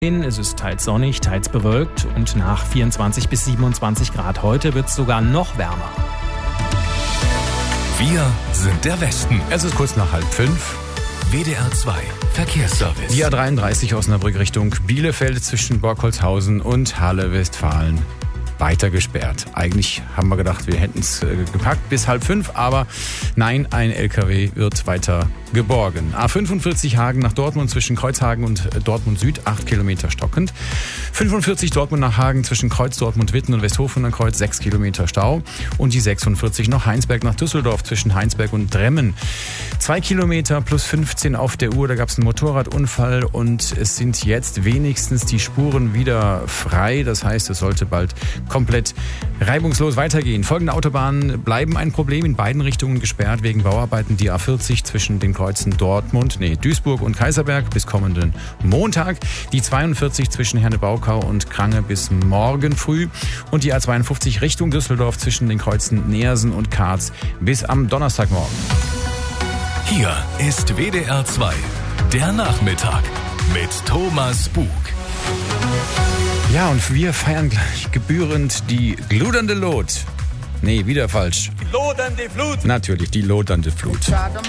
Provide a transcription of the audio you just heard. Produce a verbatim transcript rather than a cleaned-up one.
Es ist teils sonnig, teils bewölkt und nach vierundzwanzig bis siebenundzwanzig Grad. Heute wird es sogar noch wärmer. Wir sind der Westen. Es ist kurz nach halb fünf. W D R zwei Verkehrsservice. Die A dreiunddreißig Osnabrück Richtung Bielefeld zwischen Borkholzhausen und Halle Westfalen weiter gesperrt. Eigentlich haben wir gedacht, wir hätten es äh, gepackt bis halb fünf, aber nein, ein L K W wird weiter geborgen. A fünfundvierzig Hagen nach Dortmund zwischen Kreuzhagen und Dortmund Süd, acht Kilometer stockend. fünfundvierzig Dortmund nach Hagen zwischen Kreuz Dortmund Witten und Westhofen am Kreuz, sechs Kilometer Stau. Und die sechsundvierzig noch Heinsberg nach Düsseldorf zwischen Heinsberg und Dremmen. zwei Kilometer plus fünfzehn auf der Uhr, da gab es einen Motorradunfall und es sind jetzt wenigstens die Spuren wieder frei. Das heißt, es sollte bald komplett reibungslos weitergehen. Folgende Autobahnen bleiben ein Problem, in beiden Richtungen gesperrt wegen Bauarbeiten. Die A vierzig zwischen den Kreuzen Dortmund, nee, Duisburg und Kaiserberg bis kommenden Montag. Die zweiundvierzig zwischen Herne-Baukau und Krange bis morgen früh. Und die A zweiundfünfzig Richtung Düsseldorf zwischen den Kreuzen Neersen und Karz bis am Donnerstagmorgen. Hier ist W D R zwei, der Nachmittag mit Thomas Bug. Ja, und wir feiern gleich gebührend die gludernde Lot. Nee, wieder falsch. Die lodernde Flut. Natürlich, die lodernde Flut.